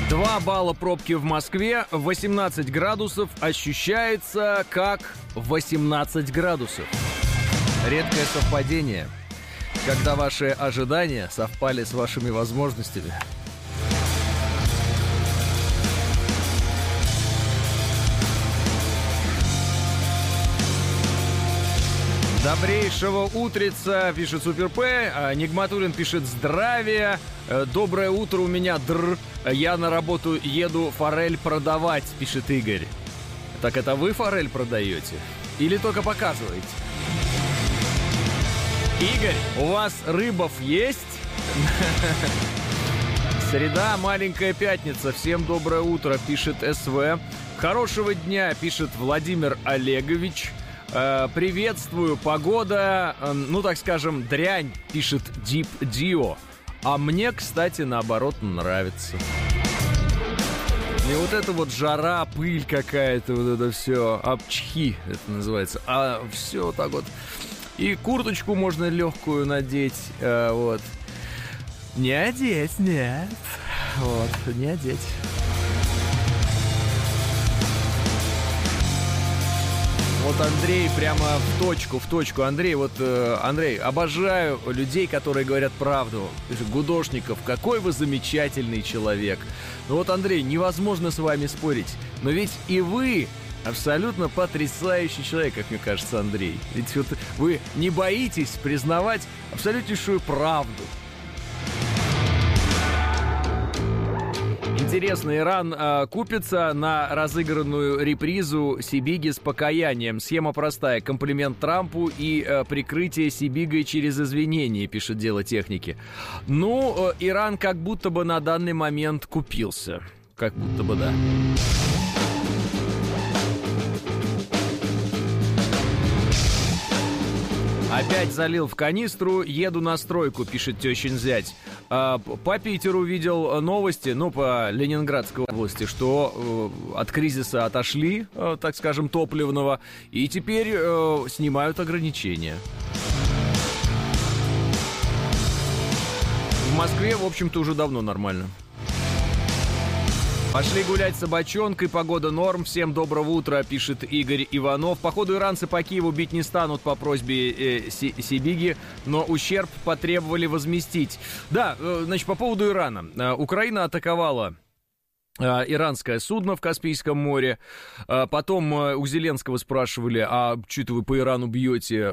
2 балла пробки в Москве, 18 градусов, ощущается как 18 градусов. Редкое совпадение, когда ваши ожидания совпали с вашими возможностями. Добрейшего утреца, пишет Супер П. Нигматуллин пишет: здравия. Доброе утро, у меня др. Я на работу еду форель продавать, пишет Игорь. Так это вы форель продаете? Или только показываете? Игорь, у вас рыбов есть? Среда, маленькая пятница. Всем доброе утро, пишет СВ. Хорошего дня, пишет Владимир Олегович. Приветствую, погода, ну так скажем, дрянь, пишет Deep Dio. А мне, кстати, наоборот, нравится. И вот это вот жара, пыль какая-то, вот это все, обчхи это называется. А все так вот. И курточку можно легкую надеть, вот. Не одеть, нет. Вот, не одеть. Вот Андрей прямо в точку. Андрей, Андрей, обожаю людей, которые говорят правду. Гудошников, какой вы замечательный человек. Ну вот, Андрей, невозможно с вами спорить. Но ведь и вы абсолютно потрясающий человек, как мне кажется, Андрей. Ведь вот вы не боитесь признавать абсолютнейшую правду. Интересно, Иран купится на разыгранную репризу Сибиги с покаянием. Схема простая. Комплимент Трампу и прикрытие Сибигой через извинения, пишет Дело техники. Ну, Иран как будто бы на данный момент купился. Как будто бы, да. Опять залил в канистру, еду на стройку, пишет тещин зять. По Питеру видел новости, ну, по Ленинградской области, что от кризиса отошли, так скажем, топливного, и теперь снимают ограничения. В Москве, в общем-то, уже давно нормально. Пошли гулять с собачонкой, погода норм, всем доброго утра, пишет Игорь Иванов. Походу, иранцы по Киеву бить не станут по просьбе Сибиги, но ущерб потребовали возместить. Да, значит, по поводу Ирана. Украина атаковала иранское судно в Каспийском море. Потом у Зеленского спрашивали: а что это вы по Ирану бьете,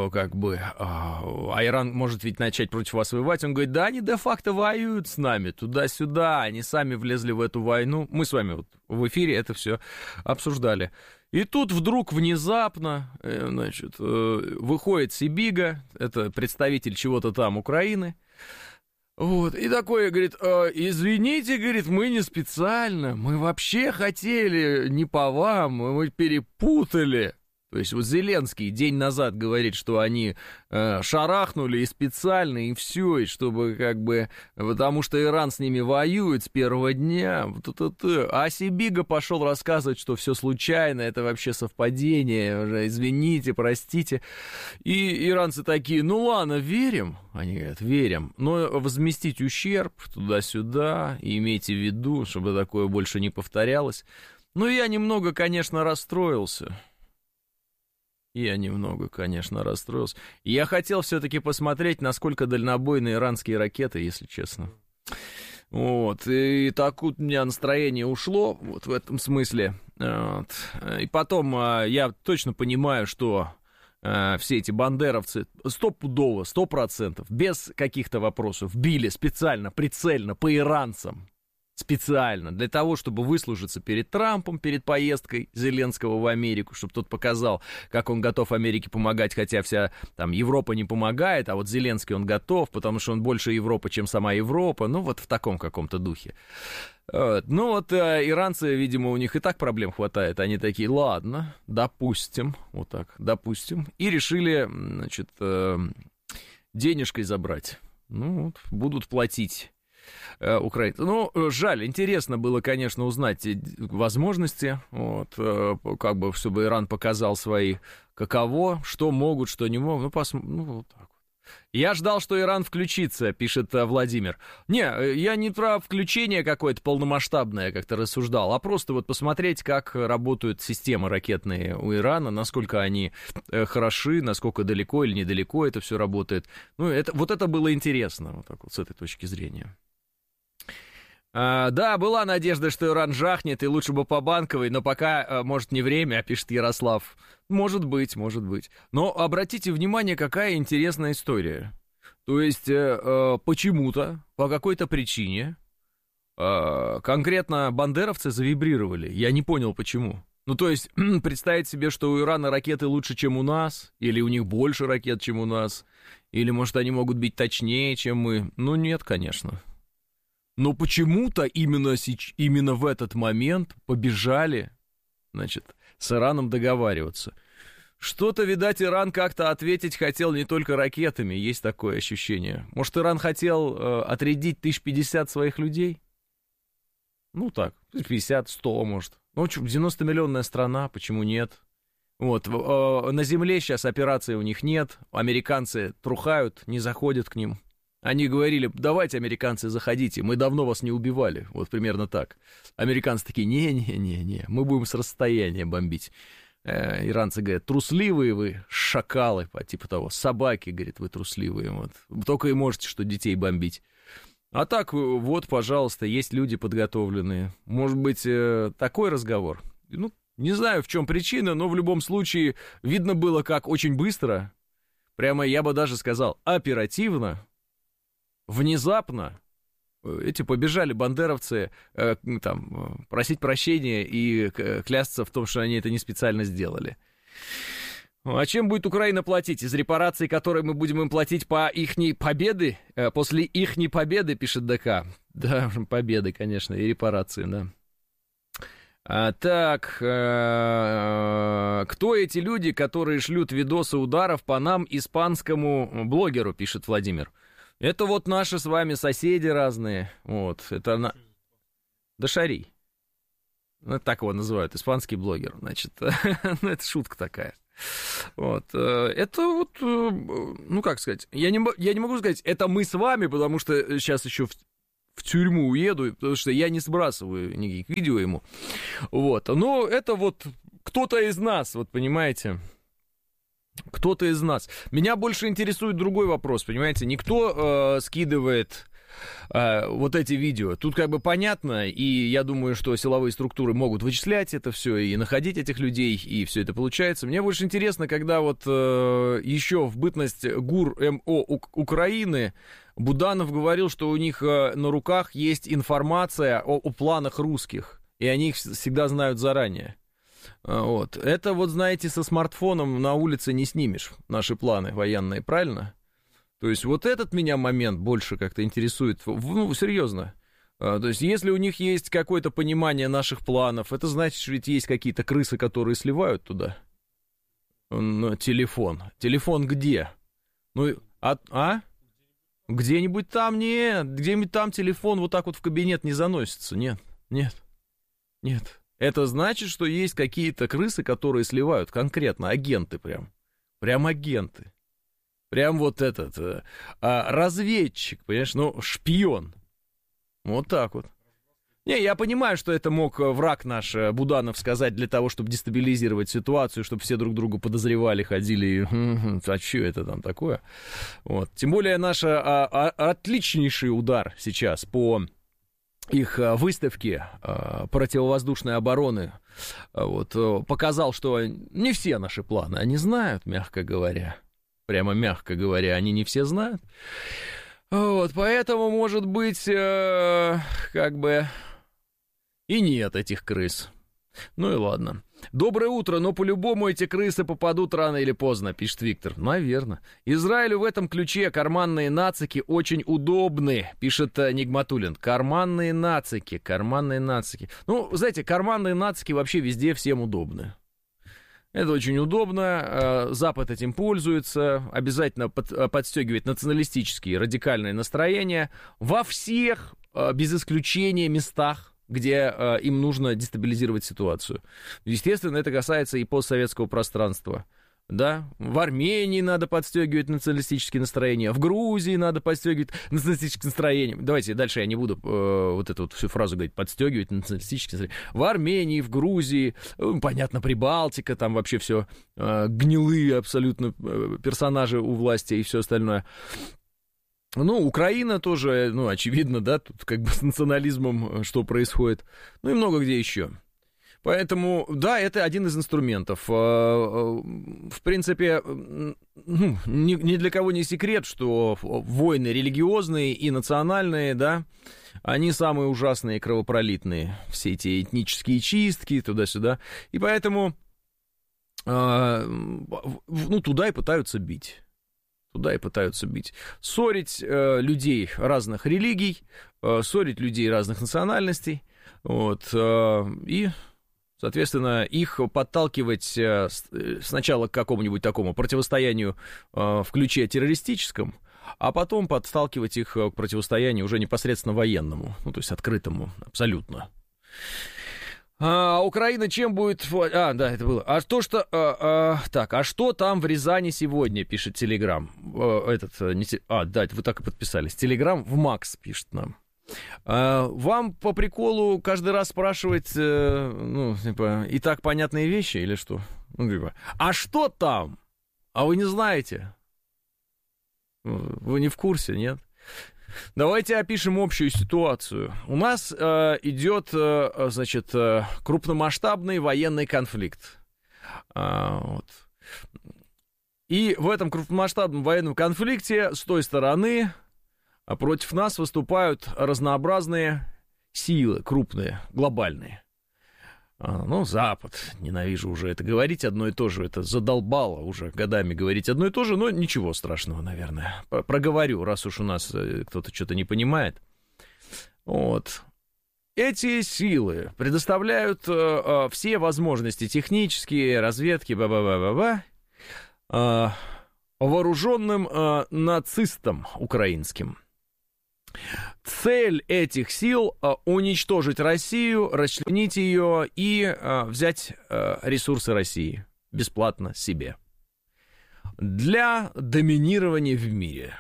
а Иран может ведь начать против вас воевать? Он говорит: да, они де-факто воюют с нами туда-сюда, они сами влезли в эту войну. Мы с вами вот в эфире это все обсуждали. И тут вдруг внезапно, значит, выходит Сибига, это представитель чего-то там Украины. Вот, и такой, говорит: извините, говорит, мы не специально, мы вообще хотели не по вам, мы перепутали. То есть вот Зеленский день назад говорит, что они шарахнули и специально, и все, и чтобы как бы, потому что Иран с ними воюет с первого дня. А Сибига пошел рассказывать, что все случайно, это вообще совпадение, уже извините, простите. И иранцы такие: ну ладно, верим. Они говорят: верим, но возместить ущерб туда-сюда, и имейте в виду, чтобы такое больше не повторялось. Ну, я немного, конечно, расстроился. Я хотел все-таки посмотреть, насколько дальнобойны иранские ракеты, если честно. Вот, и так вот у меня настроение ушло, вот в этом смысле. Вот. И потом я точно понимаю, что все эти бандеровцы стопудово, 100%, без каких-то вопросов, били специально, прицельно по иранцам. Специально, для того, чтобы выслужиться перед Трампом, перед поездкой Зеленского в Америку, чтобы тот показал, как он готов Америке помогать, хотя вся там Европа не помогает, а вот Зеленский он готов, потому что он больше Европа, чем сама Европа, ну вот в таком каком-то духе. Ну вот иранцы, видимо, у них и так проблем хватает, они такие: ладно, допустим, вот так, допустим, и решили, значит, денежкой забрать, ну вот, будут платить. Украина. Ну, жаль, интересно было, конечно, узнать возможности, вот, как бы, чтобы Иран показал свои, каково, что могут, что не могут, ну вот так вот. Я ждал, что Иран включится, пишет Владимир. Не, я не про включение какое-то полномасштабное как-то рассуждал, а просто вот посмотреть, как работают системы ракетные у Ирана, насколько они хороши, насколько далеко или недалеко это все работает. Ну, вот это было интересно, вот так вот, с этой точки зрения. Да, была надежда, что Иран жахнет, и лучше бы по Банковой, но пока, может, не время, пишет Ярослав. Может быть. Но обратите внимание, какая интересная история. То есть, почему-то, по какой-то причине, конкретно бандеровцы завибрировали. Я не понял, почему. Ну, то есть, представить себе, что у Ирана ракеты лучше, чем у нас, или у них больше ракет, чем у нас, или, может, они могут быть точнее, чем мы. Ну, нет, конечно. Но почему-то именно в этот момент побежали, значит, с Ираном договариваться. Что-то, видать, Иран как-то ответить хотел не только ракетами, есть такое ощущение. Может, Иран хотел отрядить 1050 своих людей? Ну так, 50, 100, может. Ну, 90-миллионная страна, почему нет? Вот, на земле сейчас операций у них нет, американцы трухают, не заходят к ним. Они говорили, давайте, американцы, заходите, мы давно вас не убивали, вот примерно так. Американцы такие, не, мы будем с расстояния бомбить. Иранцы говорят, трусливые вы, шакалы, типа того, собаки, говорит, вы трусливые, вот. Только и можете, что детей бомбить. А так, вот, пожалуйста, есть люди подготовленные. Может быть, такой разговор? Ну, не знаю, в чем причина, но в любом случае видно было, как очень быстро, прямо я бы даже сказал, оперативно, внезапно эти побежали бандеровцы там, просить прощения и клясться в том, что они это не специально сделали. А чем будет Украина платить? Из репараций, которые мы будем им платить по ихней победы? После ихней победы, пишет ДК. Да, победы, конечно, и репарации, да. Так, кто эти люди, которые шлют видосы ударов по нам, испанскому блогеру, пишет Владимир. Это вот наши с вами соседи разные, вот, это Дашари, ну, так его называют, испанский блогер, значит, ну, это шутка такая, вот, это вот, ну, как сказать, я не могу сказать, это мы с вами, потому что сейчас еще в тюрьму уеду, потому что я не сбрасываю никаких видео ему, вот, но это вот кто-то из нас, вот, понимаете. Кто-то из нас. Меня больше интересует другой вопрос, понимаете? Никто скидывает вот эти видео. Тут как бы понятно, и я думаю, что силовые структуры могут вычислять это все и находить этих людей, и все это получается. Мне больше интересно, когда вот еще в бытность ГУР МО Украины Буданов говорил, что у них на руках есть информация о планах русских, и они их всегда знают заранее. Вот. Это вот, знаете, со смартфоном на улице не снимешь наши планы военные, правильно? То есть вот этот меня момент больше как-то интересует, ну, серьезно. То есть если у них есть какое-то понимание наших планов, это значит, что ведь есть какие-то крысы, которые сливают туда. Телефон. Телефон где? Ну, Где-нибудь там, нет. Где-нибудь там телефон вот так вот в кабинет не заносится. Нет. Это значит, что есть какие-то крысы, которые сливают конкретно, агенты прям агенты. Прям вот этот разведчик, понимаешь, ну, шпион. Вот так вот. Не, я понимаю, что это мог враг наш Буданов сказать для того, чтобы дестабилизировать ситуацию, чтобы все друг друга подозревали, ходили и а что это там такое? Вот. Тем более наш отличнейший удар сейчас по их выставке противовоздушной обороны вот, показал, что не все наши планы они знают, мягко говоря. Прямо мягко говоря, они не все знают. Вот, поэтому, может быть, как бы и нет этих крыс. Ну и ладно. Доброе утро, но по-любому эти крысы попадут рано или поздно, пишет Виктор. Наверное. Израилю в этом ключе карманные нацики очень удобны, пишет Нигматуллин. Карманные нацики. Ну, знаете, карманные нацики вообще везде всем удобны. Это очень удобно, Запад этим пользуется, обязательно подстегивает националистические радикальные настроения во всех, без исключения, местах, где им нужно дестабилизировать ситуацию. Естественно, это касается и постсоветского пространства. да, в Армении надо подстегивать националистические настроения, в Грузии надо подстегивать националистические настроения. Давайте дальше я не буду вот эту вот всю фразу говорить, подстегивать националистические настроения. В Армении, в Грузии, понятно, Прибалтика, там вообще все гнилые абсолютно персонажи у власти и все остальное. Ну, Украина тоже, ну, очевидно, да, тут как бы с национализмом что происходит. Ну и много где еще. Поэтому, да, это один из инструментов. В принципе, ну, ни для кого не секрет, что войны религиозные и национальные, да, они самые ужасные и кровопролитные. Все эти этнические чистки туда-сюда. И поэтому, ну, туда и пытаются бить. Туда и пытаются бить. Ссорить людей разных религий, ссорить людей разных национальностей. Вот, и... Соответственно, их подталкивать сначала к какому-нибудь такому противостоянию в ключе террористическом, а потом подталкивать их к противостоянию уже непосредственно военному, ну, то есть открытому, абсолютно. А Украина чем будет... да, это было. А что там в Рязани сегодня, пишет Телеграм. Да, вы так и подписались. Телеграм в Макс пишет нам. Вам по приколу каждый раз спрашивать, ну, типа, и так понятные вещи или что? Ну, типа, а что там? А вы не знаете? Вы не в курсе, нет? Давайте опишем общую ситуацию. У нас идет, значит, крупномасштабный военный конфликт. Вот. И в этом крупномасштабном военном конфликте с той стороны... А против нас выступают разнообразные силы, крупные, глобальные. Ну, Запад, ненавижу уже это говорить, одно и то же, это задолбало уже годами говорить одно и то же, но ничего страшного, наверное. Проговорю, раз уж у нас кто-то что-то не понимает. Вот. Эти силы предоставляют все возможности технические, разведки, вооруженным нацистам украинским. Цель этих сил — уничтожить Россию, расчленить ее и взять ресурсы России бесплатно себе для доминирования в мире.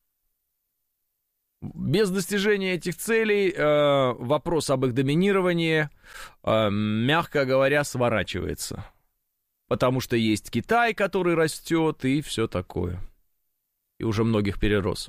Без достижения этих целей вопрос об их доминировании, мягко говоря, сворачивается. Потому что есть Китай, который растет, и все такое. И уже многих перерос.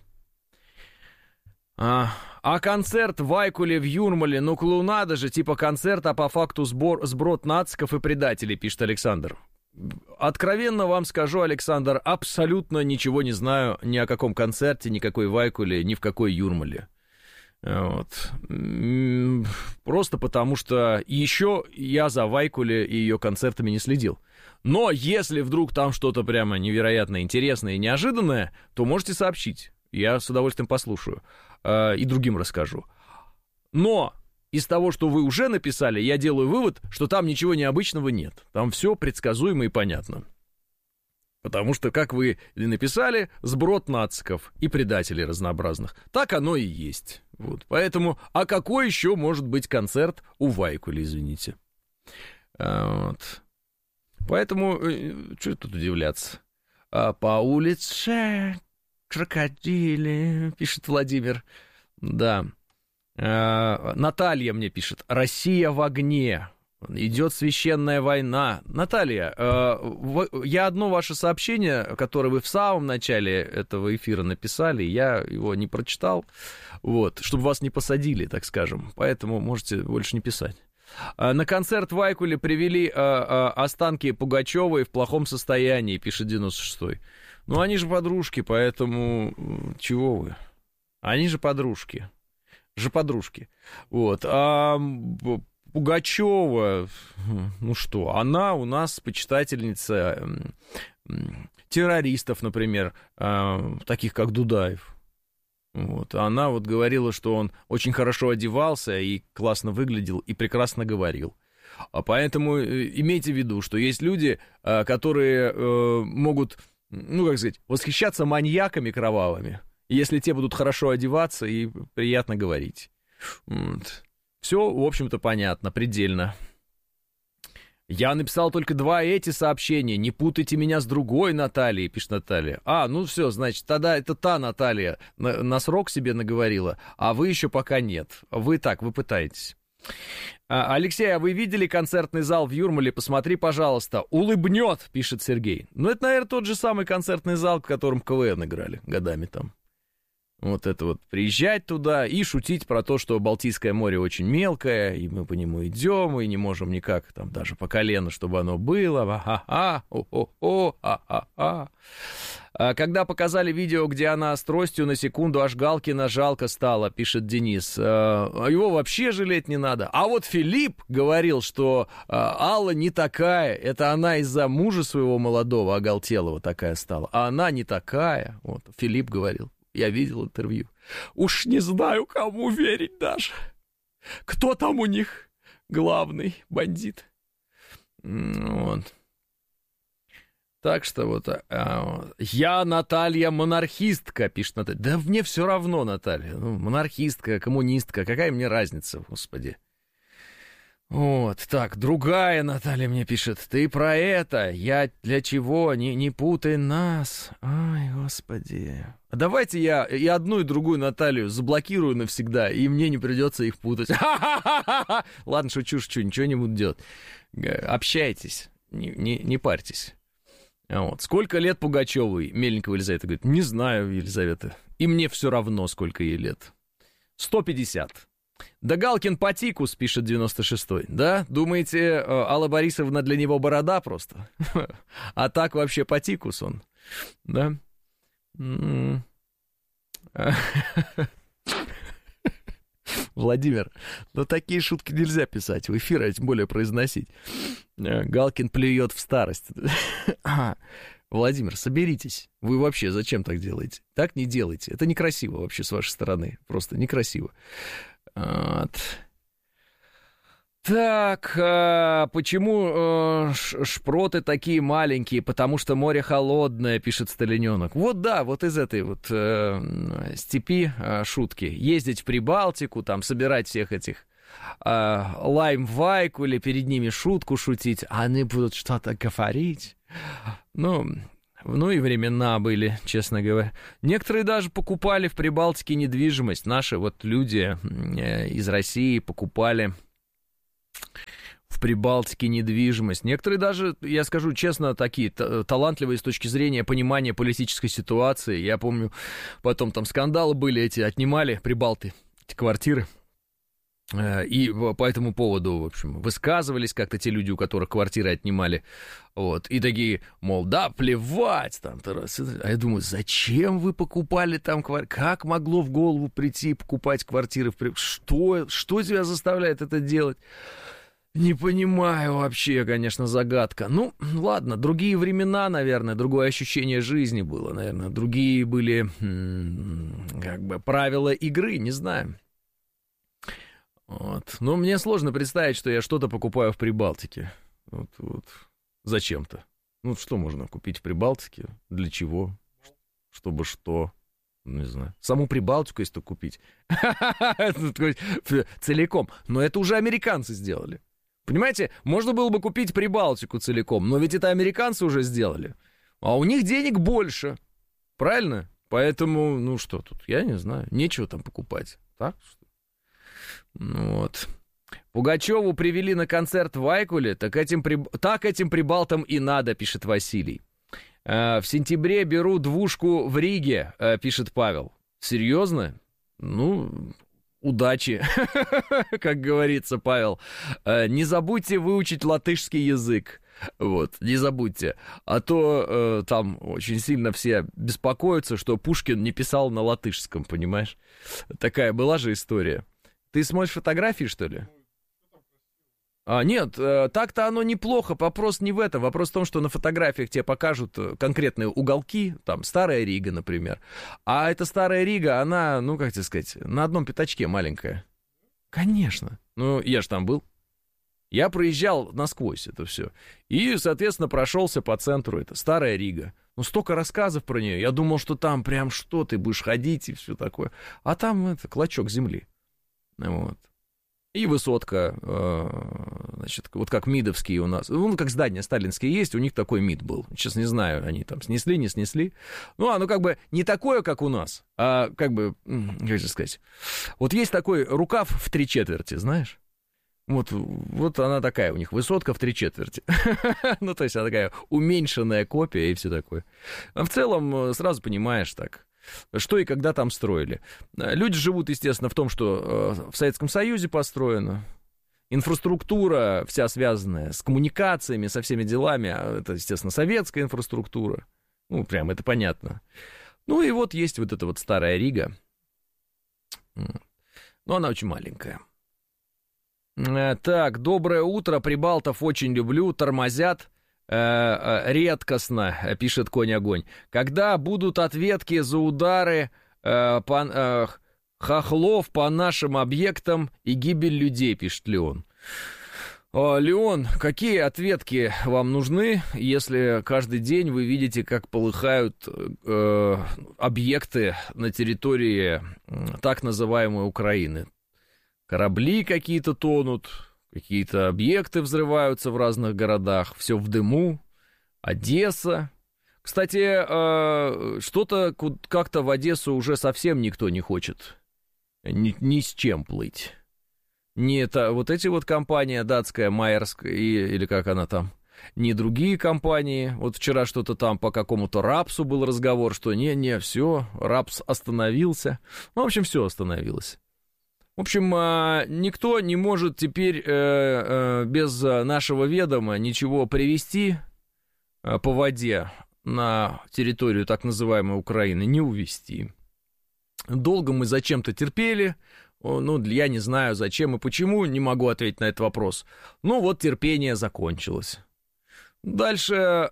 А концерт в Айкуле в Юрмале, ну клоунада же, типа концерт, а по факту сброд нациков и предателей, пишет Александр. Откровенно вам скажу, Александр, абсолютно ничего не знаю ни о каком концерте, никакой в Айкуле, ни в какой Юрмале. Вот. Просто потому что еще я за Вайкуле и ее концертами не следил. Но если вдруг там что-то прямо невероятно интересное и неожиданное, то можете сообщить. Я с удовольствием послушаю и другим расскажу. Но из того, что вы уже написали, я делаю вывод, что там ничего необычного нет. Там все предсказуемо и понятно. Потому что, как вы написали, сброд нациков и предателей разнообразных. Так оно и есть. Вот. Поэтому, а какой еще может быть концерт у Вайкули, извините? Вот. Поэтому, что тут удивляться? По улице крокодили, пишет Владимир. Да. Наталья мне пишет. Россия в огне. Идет священная война. Наталья, я одно ваше сообщение, которое вы в самом начале этого эфира написали, я его не прочитал, вот, чтобы вас не посадили, так скажем. Поэтому можете больше не писать. На концерт в Айкуле привели останки Пугачевой в плохом состоянии, пишет 96-й. Ну, они же подружки, поэтому чего вы? Они же подружки. Вот. Пугачева, ну что, она у нас почитательница террористов, например, таких как Дудаев. Вот. Она вот говорила, что он очень хорошо одевался и классно выглядел, и прекрасно говорил. Поэтому имейте в виду, что есть люди, которые могут, ну, как сказать, восхищаться маньяками кровавыми, если те будут хорошо одеваться и приятно говорить. Вот. Все, в общем-то, понятно, предельно. Я написал только 2 эти сообщения. Не путайте меня с другой Натальей, пишет Наталья. Ну все, значит, тогда это та Наталья на срок себе наговорила, а вы еще пока нет. Вы пытаетесь. Алексей, а вы видели концертный зал в Юрмале? Посмотри, пожалуйста. Улыбнет, пишет Сергей. Это, наверное, тот же самый концертный зал, в котором КВН играли годами там. Вот это вот приезжать туда и шутить про то, что Балтийское море очень мелкое, и мы по нему идем, и не можем никак там даже по колено, чтобы оно было. Когда показали видео, где она с тростью, на секунду аж Галкина жалко стало, пишет Денис. Его вообще жалеть не надо. А вот Филипп говорил, что Алла не такая. Это она из-за мужа своего молодого, оголтелого, такая стала. А она не такая. Вот, Филипп говорил. Я видел интервью. Уж не знаю, кому верить даже. Кто там у них главный бандит? Вот. Так что вот... я, Наталья, монархистка, пишет Наталья. Да мне все равно, Наталья. Монархистка, коммунистка. Какая мне разница, господи. Вот, так, другая Наталья мне пишет. Ты про это? Я для чего? Не путай нас. Ай, господи. А давайте я и одну, и другую Наталью заблокирую навсегда, и мне не придется их путать. Ладно, шучу, ничего не буду делать. Общайтесь, не парьтесь. Вот. Сколько лет Пугачевой? Мельникова Елизавета говорит, не знаю, Елизавета. И мне все равно, сколько ей лет. 150. Да Галкин Патикус, пишет 96-й. Да? Думаете, Алла Борисовна для него борода просто? А так вообще Патикус он. Да? Владимир, такие шутки нельзя писать в эфир, а тем более произносить. Галкин плюет в старость. Владимир, соберитесь. Вы вообще зачем так делаете? Так не делайте. Это некрасиво вообще с вашей стороны. Просто некрасиво. Вот. Так, почему шпроты такие маленькие? Потому что море холодное, пишет Сталиненок. Вот да, вот из этой вот степи шутки. Ездить в Прибалтику, там, собирать всех этих лайм в Вайкуле, перед ними шутку шутить, а они будут что-то говорить. Ну и времена были, честно говоря. Некоторые даже покупали в Прибалтике недвижимость. Наши вот люди из России покупали в Прибалтике недвижимость. Некоторые даже, я скажу честно, такие талантливые с точки зрения понимания политической ситуации. Я помню, потом там скандалы были эти, отнимали прибалты эти квартиры. И по этому поводу, в общем, высказывались как-то те люди, у которых квартиры отнимали, вот, и такие, мол, да, плевать, там, а я думаю, зачем вы покупали там квартиры, как могло в голову прийти покупать квартиры, что тебя заставляет это делать? Не понимаю вообще, конечно, загадка. Ну, ладно, другие времена, наверное, другое ощущение жизни было, наверное, другие были, как бы, правила игры, не знаю. Вот. Но мне сложно представить, что я что-то покупаю в Прибалтике. Вот. Зачем-то. Что можно купить в Прибалтике? Для чего? Чтобы что? Не знаю. Саму Прибалтику, если купить. Целиком. Но это уже американцы сделали. Понимаете, можно было бы купить Прибалтику целиком, но ведь это американцы уже сделали. А у них денег больше. Правильно? Поэтому, что тут? Я не знаю. Нечего там покупать. Так что? Вот. Пугачеву привели на концерт в Вайкуле, так этим прибалтам и надо, пишет Василий. В сентябре беру двушку в Риге, пишет Павел. Серьезно? Удачи, как говорится, Павел. Не забудьте выучить латышский язык. Вот, не забудьте. А то там очень сильно все беспокоятся, что Пушкин не писал на латышском, понимаешь? Такая была же история. Ты смотришь фотографии, что ли? Нет, так-то оно неплохо, вопрос не в этом. Вопрос в том, что на фотографиях тебе покажут конкретные уголки, там, Старая Рига, например. А эта Старая Рига, она, как тебе сказать, на одном пятачке маленькая. Конечно. Я же там был. Я проезжал насквозь это все. И, соответственно, прошелся по центру. Это Старая Рига. Столько рассказов про нее. Я думал, что там прям что, ты будешь ходить и все такое. А там клочок земли. Вот. И высотка, значит, вот как МИДовские у нас, ну, как здания сталинские есть, у них такой МИД был. Сейчас не знаю, они там снесли, не снесли. Ну, оно как бы не такое, как у нас, а как бы, как же сказать, вот есть такой рукав в 3/4, знаешь? Вот она такая у них, высотка в 3/4. Ну, то есть она такая уменьшенная копия и все такое. А в целом сразу понимаешь так, что и когда там строили. Люди живут, естественно, в том, что в Советском Союзе построено. Инфраструктура вся связанная с коммуникациями, со всеми делами. Это, естественно, советская инфраструктура. Ну, прям это понятно. Ну, и вот есть вот эта вот старая Рига. Но она очень маленькая. Так, доброе утро, прибалтов очень люблю, тормозят редкостно, пишет Конь-Огонь. Когда будут ответки за удары хохлов по нашим объектам и гибель людей, пишет Леон. Леон, какие ответки вам нужны, если каждый день вы видите, как полыхают объекты на территории так называемой Украины? Корабли какие-то тонут, какие-то объекты взрываются в разных городах, все в дыму. Одесса. Кстати, что-то как-то в Одессу уже совсем никто не хочет ни с чем плыть. Не это, вот эти вот компания датская, Майерск, или как она там, не другие компании. Вот вчера что-то там по какому-то рапсу был разговор, что не, все, рапс остановился. Ну, в общем, все остановилось. В общем, никто не может теперь без нашего ведома ничего привезти по воде на территорию так называемой Украины, не увезти. Долго мы зачем-то терпели, ну, я не знаю зачем и почему, не могу ответить на этот вопрос. Ну, вот терпение закончилось. Дальше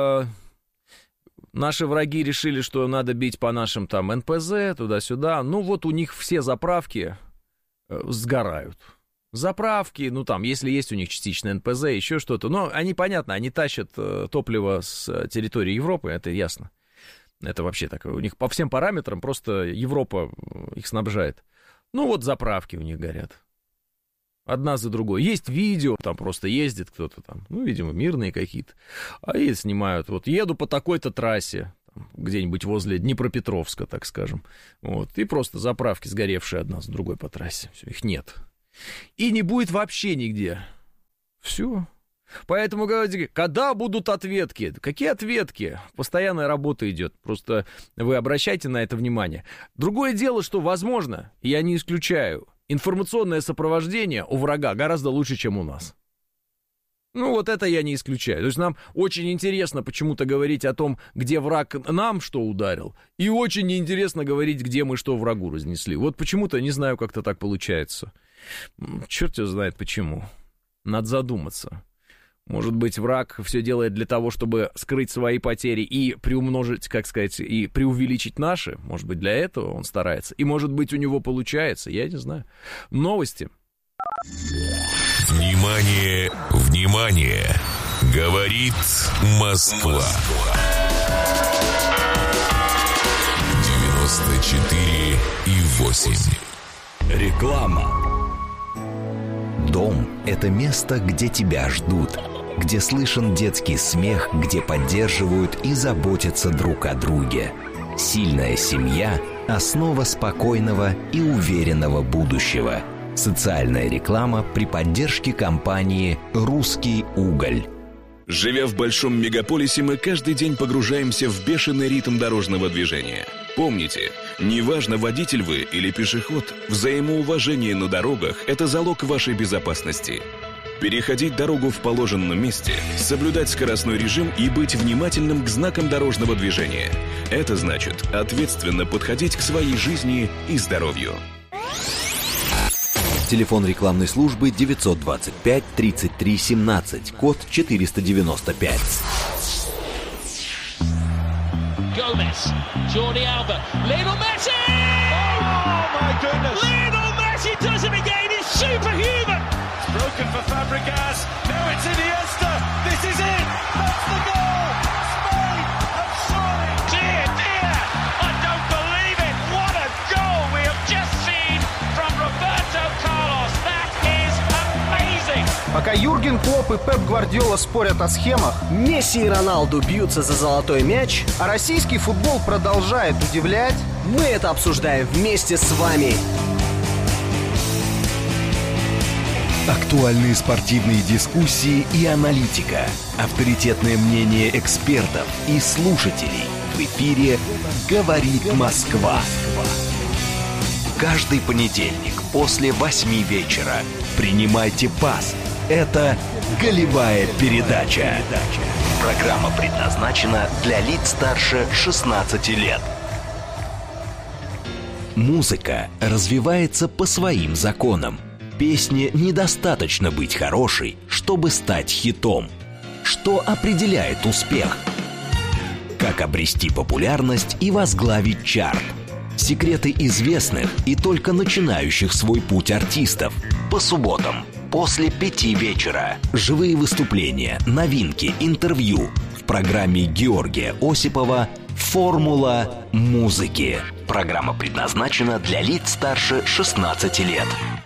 наши враги решили, что надо бить по нашим там НПЗ, туда-сюда. Ну, вот у них все заправки сгорают. Заправки, ну там, если есть у них частично НПЗ, еще что-то. Но они, понятно, они тащат топливо с территории Европы, это ясно. Это вообще так, у них по всем параметрам просто Европа их снабжает. Ну вот заправки у них горят. Одна за другой. Есть видео, там просто ездит кто-то там, ну, видимо, мирные какие-то. А и снимают, вот еду по такой-то трассе, где-нибудь возле Днепропетровска, так скажем. Вот, и просто заправки сгоревшие одна за другой по трассе. Все, их нет. И не будет вообще нигде. Все. Поэтому говорите, когда будут ответки? Какие ответки? Постоянная работа идет. Просто вы обращайте на это внимание. Другое дело, что, возможно, я не исключаю, информационное сопровождение у врага гораздо лучше, чем у нас. Ну, вот это я не исключаю. То есть нам очень интересно почему-то говорить о том, где враг нам что ударил, и очень неинтересно говорить, где мы что врагу разнесли. Вот почему-то, не знаю, как-то так получается. Черт его знает почему. Надо задуматься. Может быть, враг все делает для того, чтобы скрыть свои потери и приумножить, как сказать, и преувеличить наши. Может быть, для этого он старается. И, может быть, у него получается, я не знаю. Новости. Внимание, внимание! Говорит Москва. 94,8. Реклама. Дом – это место, где тебя ждут, где слышен детский смех, где поддерживают и заботятся друг о друге. Сильная семья – основа спокойного и уверенного будущего. Социальная реклама при поддержке компании «Русский уголь». Живя в большом мегаполисе, мы каждый день погружаемся в бешеный ритм дорожного движения. Помните, неважно, водитель вы или пешеход, взаимоуважение на дорогах – это залог вашей безопасности. Переходить дорогу в положенном месте, соблюдать скоростной режим и быть внимательным к знакам дорожного движения – это значит ответственно подходить к своей жизни и здоровью. Телефон рекламной службы 925 33 17, код 495. Gomez, Jordi Alba, Lionel Messi! Oh my goodness! Lionel Messi does it again, he's superhuman! It's broken for Fabregas, now it's Iniesta, this is it! That's the goal! Spain have scored! Dear, dear, I don't believe it! What a goal we have just seen from Roberto Carlos! That is amazing! Пока Юрген Клопп и Пеп Гвардиола спорят о схемах, Месси и Роналду бьются за золотой мяч, а российский футбол продолжает удивлять, мы это обсуждаем вместе с вами. Актуальные спортивные дискуссии и аналитика. Авторитетное мнение экспертов и слушателей. В эфире «Говорит Москва». Каждый понедельник после 8 вечера принимайте пас. Это «Голевая передача». Программа предназначена для лиц старше 16 лет. Музыка развивается по своим законам. Песне недостаточно быть хорошей, чтобы стать хитом. Что определяет успех? Как обрести популярность и возглавить чарт? Секреты известных и только начинающих свой путь артистов. По субботам после 5 вечера. Живые выступления, новинки, интервью. В программе Георгия Осипова «Формула музыки». Программа предназначена для лиц старше 16 лет.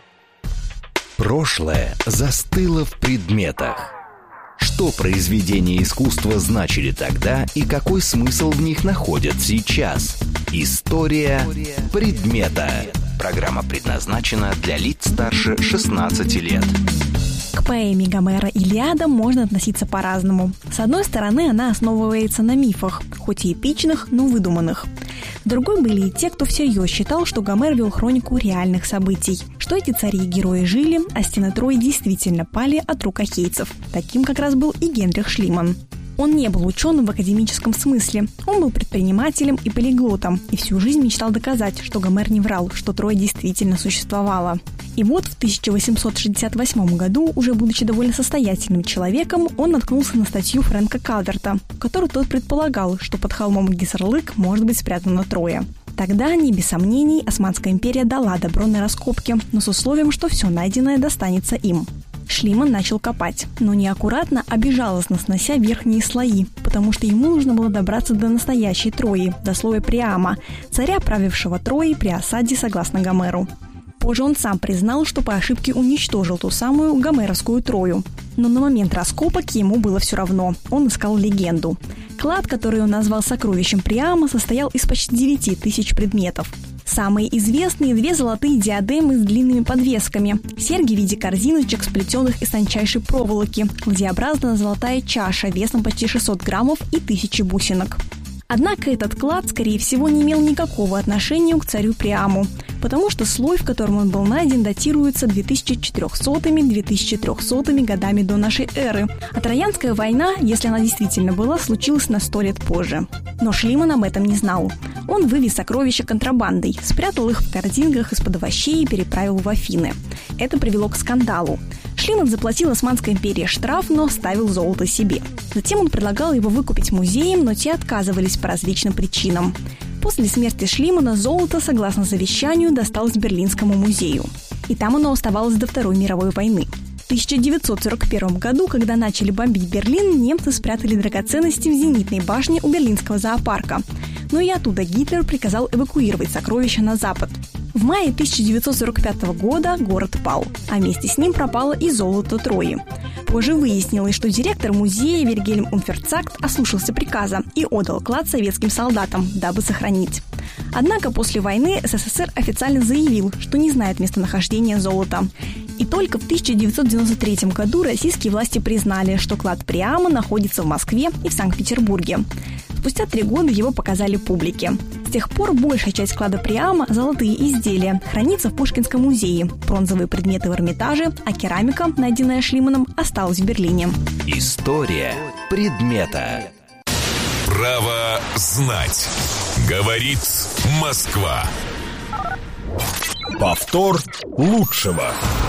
Прошлое застыло в предметах. Что произведения искусства значили тогда и какой смысл в них находят сейчас? История предмета. Программа предназначена для лиц старше 16 лет. К поэме Гомера «Илиада» можно относиться по-разному. С одной стороны, она основывается на мифах, хоть и эпичных, но выдуманных. С другой были и те, кто всерьез считал, что Гомер вел хронику реальных событий, что эти цари и герои жили, а стены Трои действительно пали от рук ахейцев. Таким как раз был и Генрих Шлиман. Он не был ученым в академическом смысле, он был предпринимателем и полиглотом, и всю жизнь мечтал доказать, что Гомер не врал, что Троя действительно существовала. И вот в 1868 году, уже будучи довольно состоятельным человеком, он наткнулся на статью Фрэнка Калверта, в которой тот предполагал, что под холмом Гиссерлык может быть спрятана Троя. Тогда, не без сомнений, Османская империя дала добро на раскопки, но с условием, что все найденное достанется им. Шлиман начал копать, но неаккуратно, а безжалостно снося верхние слои, потому что ему нужно было добраться до настоящей Трои, до слоя Приама, царя, правившего Троей при осаде согласно Гомеру. Позже он сам признал, что по ошибке уничтожил ту самую гомеровскую Трою. Но на момент раскопок ему было все равно, он искал легенду. Клад, который он назвал сокровищем Приама, состоял из почти 9000 предметов. Самые известные – 2 золотые диадемы с длинными подвесками, серьги в виде корзиночек, сплетенных из тончайшей проволоки, ладьеобразная золотая чаша весом почти 600 граммов и 1000 бусинок. Однако этот клад, скорее всего, не имел никакого отношения к царю Приаму, потому что слой, в котором он был найден, датируется 2400-2300 годами до нашей эры, а Троянская война, если она действительно была, случилась на 100 лет позже. Но Шлиман об этом не знал. Он вывез сокровища контрабандой, спрятал их в корзинках из-под овощей и переправил в Афины. Это привело к скандалу. Шлиман заплатил Османской империи штраф, но оставил золото себе. Затем он предлагал его выкупить музеям, но те отказывались по различным причинам. После смерти Шлимана золото, согласно завещанию, досталось Берлинскому музею. И там оно оставалось до Второй мировой войны. В 1941 году, когда начали бомбить Берлин, немцы спрятали драгоценности в зенитной башне у Берлинского зоопарка. Но и оттуда Гитлер приказал эвакуировать сокровища на запад. В мае 1945 года город пал, а вместе с ним пропало и золото Трои. Позже выяснилось, что директор музея Вильгельм Унферцагт ослушался приказа и отдал клад советским солдатам, дабы сохранить. Однако после войны СССР официально заявил, что не знает местонахождения золота. И только в 1993 году российские власти признали, что клад Приама находится в Москве и в Санкт-Петербурге. Спустя 3 года его показали публике. С тех пор большая часть клада Приама, золотые изделия, хранится в Пушкинском музее, бронзовые предметы в Эрмитаже, а керамика, найденная Шлиманом, осталась в Берлине. История предмета. Право знать. Говорит Москва. Повтор лучшего.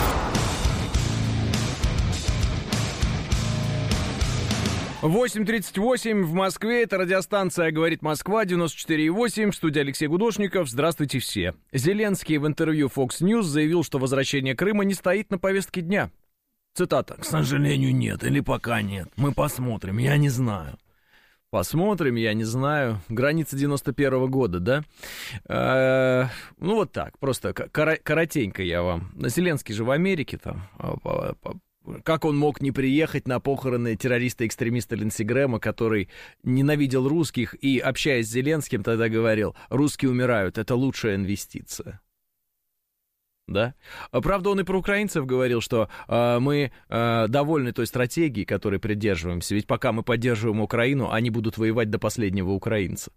В 8:38 в Москве. Это радиостанция «Говорит Москва», 94,8. В студии Алексей Гудошников. Здравствуйте все. Зеленский в интервью Fox News заявил, что возвращение Крыма не стоит на повестке дня. Цитата. «К сожалению, нет. Или пока нет. Мы посмотрим. Я не знаю». Посмотрим, я не знаю. Граница 91-го года, да? Вот так, просто коротенько я вам. Зеленский же в Америке там Как он мог не приехать на похороны террориста-экстремиста Линдси Грэма, который ненавидел русских и, общаясь с Зеленским, тогда говорил: русские умирают, это лучшая инвестиция. Да? Правда, он и про украинцев говорил, что мы довольны той стратегией, которой придерживаемся, ведь пока мы поддерживаем Украину, они будут воевать до последнего украинца.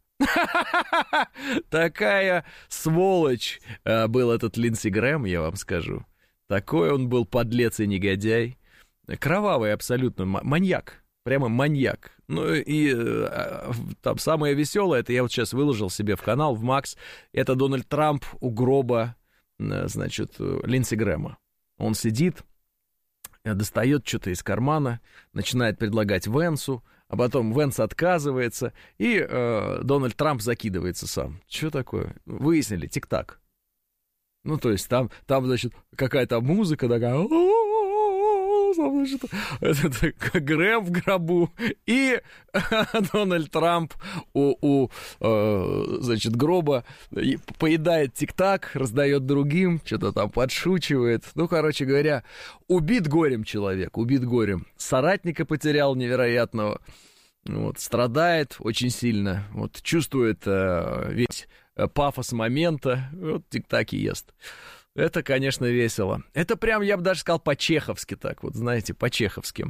Такая сволочь был этот Линдси Грэм, я вам скажу. Такой он был подлец и негодяй. Кровавый абсолютно, маньяк. Прямо маньяк. Ну и там самое веселое, это я вот сейчас выложил себе в канал, в Макс, это Дональд Трамп у гроба, значит, Линдси Грэма. Он сидит, достает что-то из кармана, начинает предлагать Венсу, а потом Венс отказывается, и Дональд Трамп закидывается сам. Что такое? Выяснили, тик-так. Ну, то есть там значит, какая-то музыка такая, значит, это Грэм в гробу, и Дональд Трамп значит, гроба поедает тик-так, раздает другим, что-то там подшучивает. Ну, короче говоря, убит горем человек, убит горем. Соратника потерял невероятного, вот, страдает очень сильно, вот, чувствует весь пафос момента, вот тик-так и ест. Это, конечно, весело. Это прям, я бы даже сказал, по-чеховски так, вот, знаете, по-чеховски.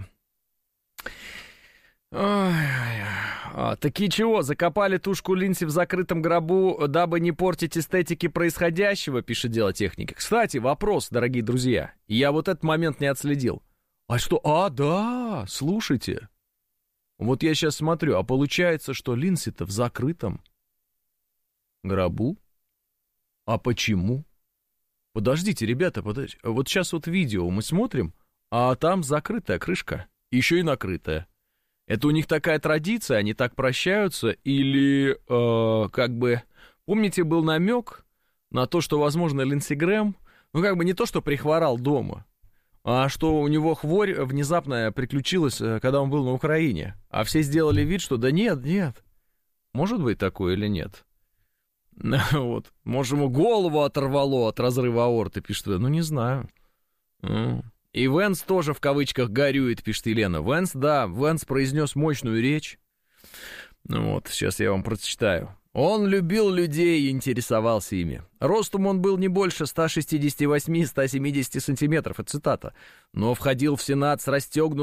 Такие чего, закопали тушку Линдси в закрытом гробу, дабы не портить эстетики происходящего, пишет Дело техники. Кстати, вопрос, дорогие друзья, я вот этот момент не отследил. А что? Да, слушайте. Вот я сейчас смотрю, а получается, что Линдси-то в закрытом гробу? А почему? Подождите, ребята, подождите. Вот сейчас вот видео мы смотрим, а там закрытая крышка, еще и накрытая. Это у них такая традиция, они так прощаются, или как бы... Помните, был намек на то, что, возможно, Линдси Грэм, ну как бы не то, что прихворал дома, а что у него хворь внезапно приключилась, когда он был на Украине. А все сделали вид, что да нет. Может быть такое или нет? Вот. Может, ему голову оторвало от разрыва аорты, пишет. Ну, не знаю. И Венс тоже в кавычках горюет, пишет Елена. Венс произнес мощную речь. Вот, сейчас я вам прочитаю. Он любил людей и интересовался ими. Ростом он был не больше 168-170 сантиметров, это цитата. Но входил в Сенат с расстегнутым